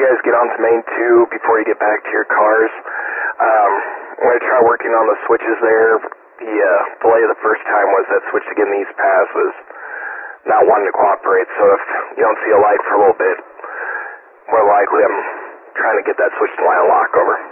guys get onto main 2 before you get back to your cars. I'm going to try working on the switches there. The delay the first time was that switch to get in these paths was not wanting to cooperate, so if you don't see a light for a little bit, more likely I'm trying to get that switch to line of lock over.